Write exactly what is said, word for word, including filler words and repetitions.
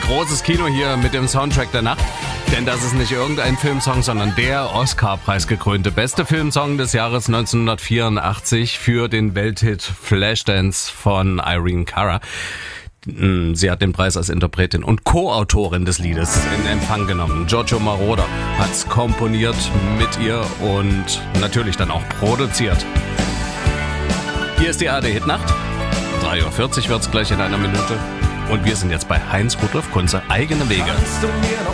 großes Kino hier mit dem Soundtrack der Nacht. Denn das ist nicht irgendein Filmsong, sondern der Oscar-preisgekrönte beste Filmsong des Jahres neunzehnhundertvierundachtzig für den Welthit Flashdance von Irene Cara. Sie hat den Preis als Interpretin und Co-Autorin des Liedes in Empfang genommen. Giorgio Moroder hat's komponiert mit ihr und natürlich dann auch produziert. Hier ist die A R D-Hitnacht. drei Uhr vierzig wird's gleich in einer Minute. Und wir sind jetzt bei Heinz Rudolf Kunze, Eigene Wege. Kannst du mir noch